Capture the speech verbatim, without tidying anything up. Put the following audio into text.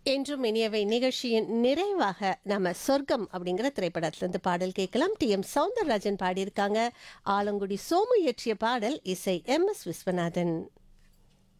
என்றும் இனியவை நிகழ்ச்சியின் நிறைவாக நம்ம சொர்க்கம் அப்படிங்கிற திரைப்படத்திலிருந்து பாடல் கேட்கலாம். டி எம் சௌந்தரராஜன் பாடியிருக்காங்க. ஆலங்குடி சோமு இயற்றிய பாடல், இசை எம் எஸ் விஸ்வநாதன்.